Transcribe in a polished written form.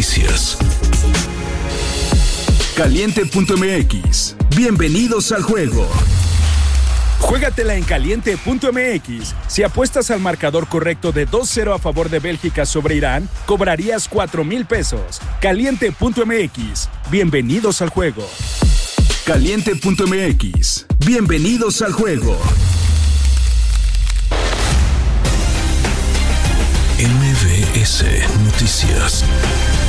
Noticias. Caliente.mx. Bienvenidos al juego. Juégatela en Caliente.mx. Si apuestas al marcador correcto de 2-0 a favor de Bélgica sobre Irán, cobrarías 4,000 pesos. Caliente.mx. Bienvenidos al juego. Caliente.mx. Bienvenidos al juego. MBS Noticias.